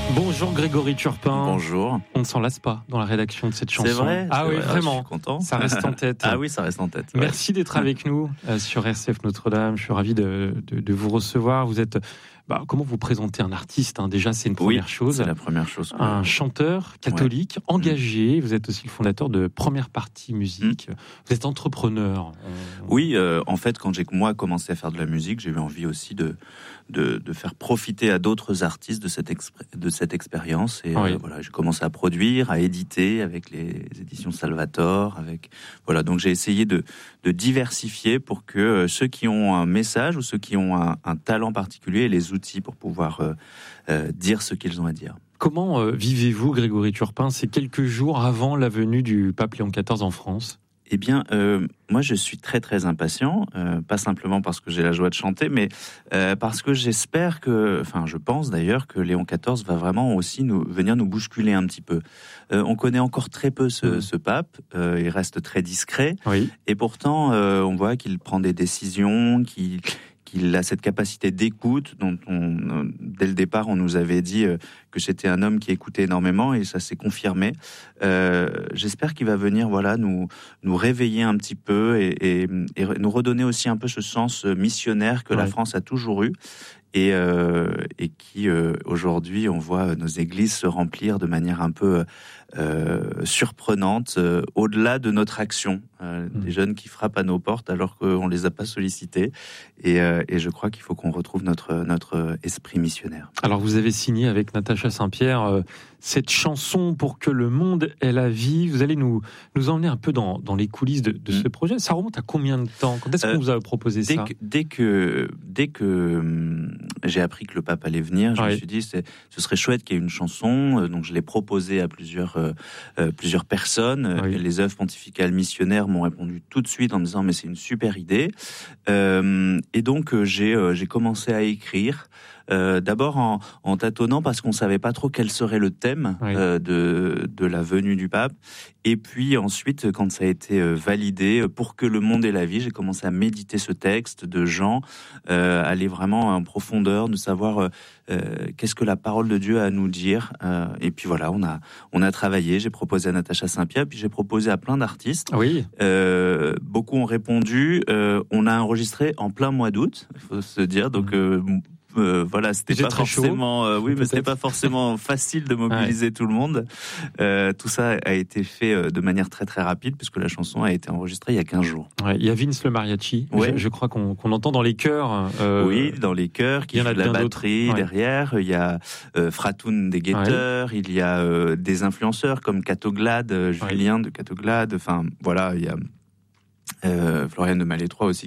Bonjour Grégory Turpin. Bonjour. On ne s'en lasse pas dans la rédaction de cette chanson. C'est vrai. Ah oui, vraiment. Je suis content. Ça reste en tête. Ah oui, ça reste en tête. Ouais. Merci d'être avec nous sur RCF Notre-Dame. Je suis ravi de vous recevoir. Vous êtes, comment vous présentez un artiste, déjà, c'est une première chose. C'est la première chose. Un chanteur catholique, engagé. Vous êtes aussi le fondateur de Première Partie Musique. Vous êtes entrepreneur. Oui, en fait, quand j'ai commencé à faire de la musique, j'ai eu envie aussi de faire profiter à d'autres artistes de cette expérience. Et voilà, j'ai commencé à produire, à éditer avec les éditions Salvator. Donc j'ai essayé de diversifier pour que ceux qui ont un message ou ceux qui ont un talent particulier aient les outils pour pouvoir dire ce qu'ils ont à dire. Comment vivez-vous, Grégory Turpin, ces quelques jours avant la venue du pape Léon XIV en France ? Eh bien, moi, je suis très, très impatient, pas simplement parce que j'ai la joie de chanter, mais parce que je pense d'ailleurs que Léon XIV va vraiment aussi venir nous bousculer un petit peu. On connaît encore très peu ce pape, il reste très discret, et pourtant, on voit qu'il prend des décisions, qu'il a cette capacité d'écoute dont dès le départ, on nous avait dit que c'était un homme qui écoutait énormément et ça s'est confirmé. J'espère qu'il va venir nous réveiller un petit peu et nous redonner aussi un peu ce sens missionnaire que la France a toujours eu et qui, aujourd'hui, on voit nos églises se remplir de manière un peu surprenante, au-delà de notre action. Des jeunes qui frappent à nos portes alors qu'on ne les a pas sollicités. Et je crois qu'il faut qu'on retrouve notre esprit missionnaire. Alors, vous avez signé avec Natacha Saint-Pierre cette chanson pour que le monde ait la vie. Vous allez nous emmener un peu dans les coulisses de ce projet. Ça remonte à combien de temps ? Quand est-ce qu'on vous a proposé ça ? Dès que j'ai appris que le pape allait venir, je me suis dit ce serait chouette qu'il y ait une chanson. Donc je l'ai proposée à plusieurs personnes. Les œuvres pontificales missionnaires m'ont répondu tout de suite en me disant mais c'est une super idée. Et donc j'ai commencé à écrire. D'abord en tâtonnant parce qu'on savait pas trop quel serait le thème de la venue du pape. Et puis ensuite, quand ça a été validé, pour que le monde ait la vie, j'ai commencé à méditer ce texte de Jean, aller vraiment en profondeur, de savoir qu'est-ce que la parole de Dieu a à nous dire. Et puis voilà, on a travaillé. J'ai proposé à Natacha Saint-Pierre, puis j'ai proposé à plein d'artistes. Beaucoup ont répondu. On a enregistré en plein mois d'août, il faut se dire. Donc c'était pas forcément mais c'était pas forcément facile de mobiliser tout le monde. Tout ça a été fait de manière très très rapide puisque la chanson a été enregistrée il y a 15 jours. Il y a Vince le mariachi, je crois qu'on entend dans les chœurs. Oui, dans les chœurs, qui joue de la batterie derrière. Il y a Fratoun des guetteurs, il y a des influenceurs comme Catoglade, Julien de Catoglade. Enfin voilà, il y a Floriane de Malétroit aussi